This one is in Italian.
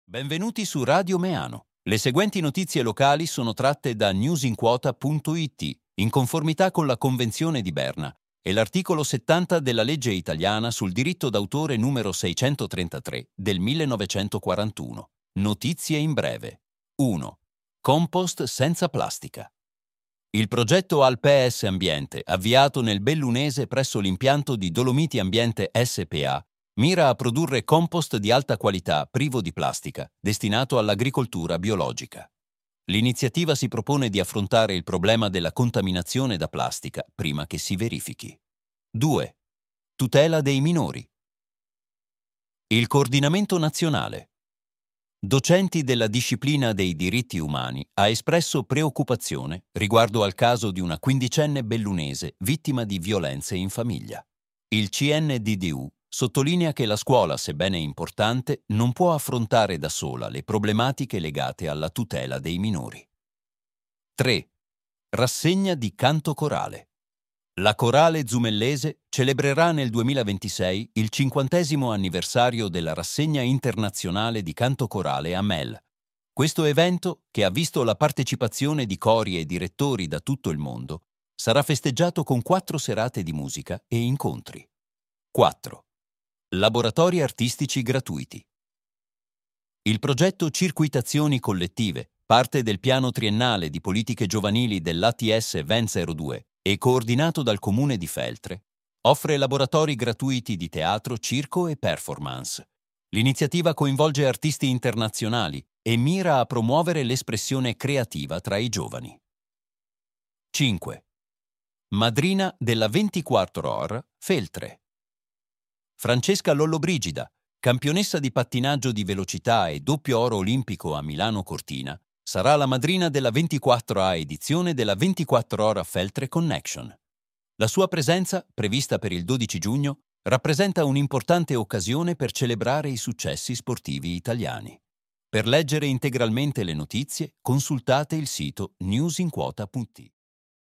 Benvenuti su Radio Meano. Le seguenti notizie locali sono tratte da newsinquota.it, in conformità con la Convenzione di Berna e l'articolo 70 della legge italiana sul diritto d'autore numero 633 del 1941. Notizie in breve. 1. Compost senza plastica. Il progetto Alpes Ambiente, avviato nel Bellunese presso l'impianto di Dolomiti Ambiente SpA, mira a produrre compost di alta qualità privo di plastica, destinato all'agricoltura biologica. L'iniziativa si propone di affrontare il problema della contaminazione da plastica prima che si verifichi. 2. Tutela dei minori. Il coordinamento nazionale. Docenti della disciplina dei diritti umani ha espresso preoccupazione riguardo al caso di una quindicenne bellunese vittima di violenze in famiglia. Il CNDDU sottolinea che la scuola, sebbene importante, non può affrontare da sola le problematiche legate alla tutela dei minori. 3. Rassegna di canto corale. La Corale Zumellese celebrerà nel 2026 il 50° anniversario della rassegna internazionale di canto corale a Mel. Questo evento, che ha visto la partecipazione di cori e direttori da tutto il mondo, sarà festeggiato con 4 serate di musica e incontri. 4. Laboratori artistici gratuiti. Il progetto Circuitazioni collettive, parte del piano triennale di politiche giovanili dell'ATS 2002 e coordinato dal Comune di Feltre, offre laboratori gratuiti di teatro, circo e performance. L'iniziativa coinvolge artisti internazionali e mira a promuovere l'espressione creativa tra i giovani. 5. Madrina della 24 Ore Feltre. Francesca Lollobrigida, campionessa di pattinaggio di velocità e doppio oro olimpico a Milano Cortina, sarà la madrina della 24A edizione della 24 Ore Feltre Connection. La sua presenza, prevista per il 12 giugno, rappresenta un'importante occasione per celebrare i successi sportivi italiani. Per leggere integralmente le notizie, consultate il sito newsinquota.it.